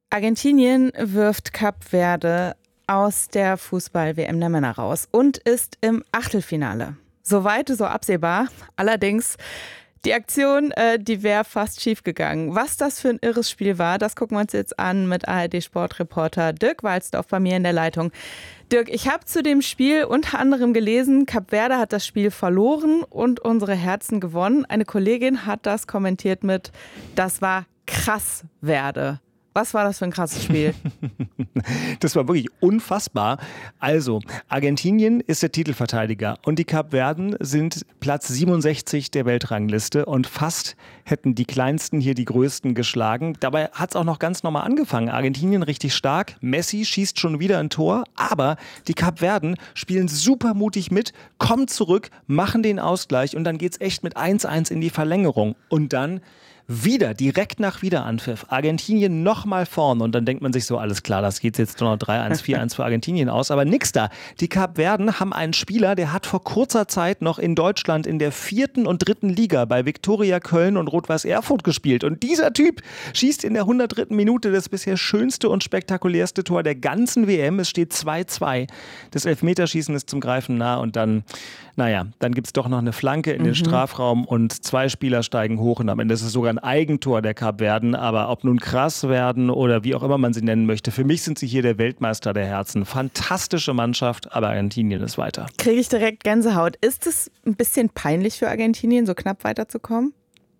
Argentinien wirft Kap Verde aus der Fußball-WM der Männer raus und ist im Achtelfinale. Soweit, so absehbar. Allerdings, die Aktion, die wäre fast schief gegangen. Was das für ein irres Spiel war, das gucken wir uns jetzt an mit ARD-Sportreporter Dirk Walzdorf bei mir in der Leitung. Dirk, ich habe zu dem Spiel unter anderem gelesen, Kap Verde hat das Spiel verloren und unsere Herzen gewonnen. Eine Kollegin hat das kommentiert mit, das war krass Verde. Was war das für ein krasses Spiel? Das war wirklich unfassbar. Also, Argentinien ist der Titelverteidiger und die Kapverden sind Platz 67 der Weltrangliste und fast hätten die Kleinsten hier die Größten geschlagen. Dabei hat es auch noch ganz normal angefangen. Argentinien richtig stark, Messi schießt schon wieder ein Tor, aber die Kapverden spielen super mutig mit, kommen zurück, machen den Ausgleich und dann geht es echt mit 1-1 in die Verlängerung. Und dann wieder, direkt nach Wiederanpfiff, Argentinien nochmal vorne und dann denkt man sich so, alles klar, das geht jetzt nur noch 3-1, 4-1 für Argentinien aus, aber nix da. Die Kapverden haben einen Spieler, der hat vor kurzer Zeit noch in Deutschland in der 4. und 3. Liga bei Viktoria Köln und Rot-Weiß Erfurt gespielt und dieser Typ schießt in der 103. Minute das bisher schönste und spektakulärste Tor der ganzen WM. Es steht 2-2. Das Elfmeterschießen ist zum Greifen nah und dann, dann gibt es doch noch eine Flanke in den Strafraum und 2 Spieler steigen hoch und am Ende ist es sogar ein Eigentor der Kapverden, aber ob nun krass werden oder wie auch immer man sie nennen möchte, für mich sind sie hier der Weltmeister der Herzen. Fantastische Mannschaft, aber Argentinien ist weiter. Kriege ich direkt Gänsehaut. Ist es ein bisschen peinlich für Argentinien, so knapp weiterzukommen?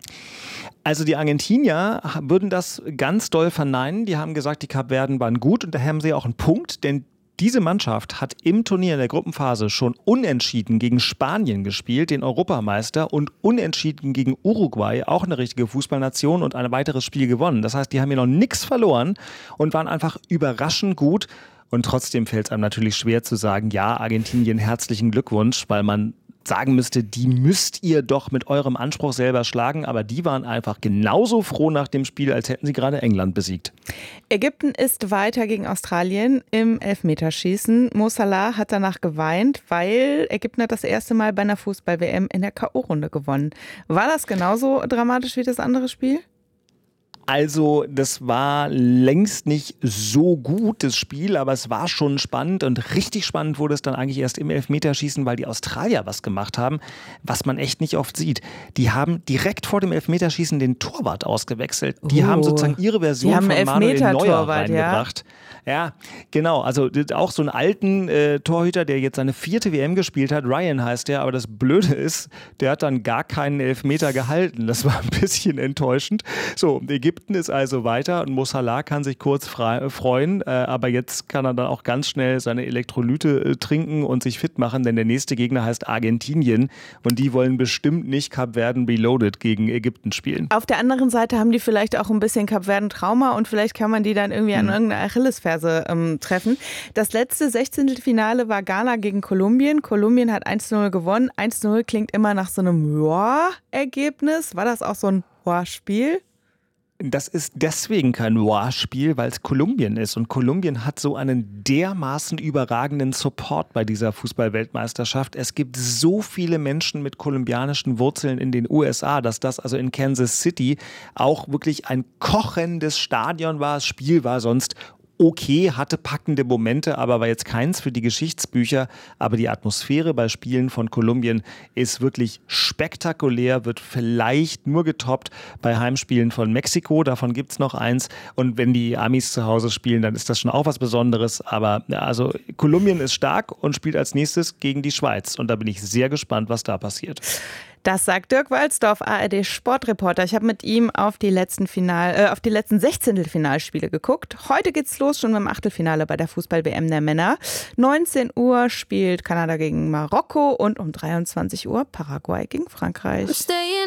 Also die Argentinier würden das ganz doll verneinen. Die haben gesagt, die Kapverden waren gut und da haben sie auch einen Punkt, denn diese Mannschaft hat im Turnier in der Gruppenphase schon unentschieden gegen Spanien gespielt, den Europameister, und unentschieden gegen Uruguay, auch eine richtige Fußballnation, und ein weiteres Spiel gewonnen. Das heißt, die haben hier noch nichts verloren und waren einfach überraschend gut. Und trotzdem fällt es einem natürlich schwer zu sagen, ja, Argentinien, herzlichen Glückwunsch, weil man sagen müsste, die müsst ihr doch mit eurem Anspruch selber schlagen, aber die waren einfach genauso froh nach dem Spiel, als hätten sie gerade England besiegt. Ägypten ist weiter gegen Australien im Elfmeterschießen. Mo Salah hat danach geweint, weil Ägypten hat das erste Mal bei einer Fußball-WM in der K.O.-Runde gewonnen. War das genauso dramatisch wie das andere Spiel? Also das war längst nicht so gut, das Spiel, aber es war schon spannend und richtig spannend wurde es dann eigentlich erst im Elfmeterschießen, weil die Australier was gemacht haben, was man echt nicht oft sieht. Die haben direkt vor dem Elfmeterschießen den Torwart ausgewechselt. Die haben sozusagen ihre Version von Manuel Neuer reingebracht. Ja, genau. Also auch so einen alten Torhüter, der jetzt seine 4. WM gespielt hat, Ryan heißt der, aber das Blöde ist, der hat dann gar keinen Elfmeter gehalten. Das war ein bisschen enttäuschend. So, Ägypten ist also weiter und Mo Salah kann sich kurz freuen, aber jetzt kann er dann auch ganz schnell seine Elektrolyte trinken und sich fit machen, denn der nächste Gegner heißt Argentinien und die wollen bestimmt nicht Kapverden Reloaded gegen Ägypten spielen. Auf der anderen Seite haben die vielleicht auch ein bisschen Kapverden-Trauma und vielleicht kann man die dann irgendwie an irgendeiner Achillesferse treffen. Das letzte 16. Finale war Ghana gegen Kolumbien. Kolumbien hat 1-0 gewonnen. 1-0 klingt immer nach so einem Ergebnis. War das auch so ein Spiel? Das ist deswegen kein Spiel, weil es Kolumbien ist. Und Kolumbien hat so einen dermaßen überragenden Support bei dieser Fußball-Weltmeisterschaft. Es gibt so viele Menschen mit kolumbianischen Wurzeln in den USA, dass das also in Kansas City auch wirklich ein kochendes Stadion war. Das Spiel war sonst okay, hatte packende Momente, aber war jetzt keins für die Geschichtsbücher. Aber die Atmosphäre bei Spielen von Kolumbien ist wirklich spektakulär, wird vielleicht nur getoppt bei Heimspielen von Mexiko. Davon gibt es noch eins. Und wenn die Amis zu Hause spielen, dann ist das schon auch was Besonderes. Aber also Kolumbien ist stark und spielt als nächstes gegen die Schweiz. Und da bin ich sehr gespannt, was da passiert. Das sagt Dirk Walzdorf, ARD-Sportreporter. Ich habe mit ihm auf die letzten 16. Finalspiele geguckt. Heute geht's los schon beim Achtelfinale bei der Fußball-WM der Männer. 19 Uhr spielt Kanada gegen Marokko und um 23 Uhr Paraguay gegen Frankreich.